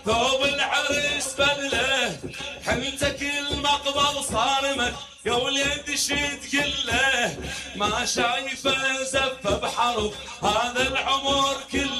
ثوب العرس بدله حنتك المقبل صارمك يا وليد شد كله ما شايفه زفه بحرب هذا العمر كله.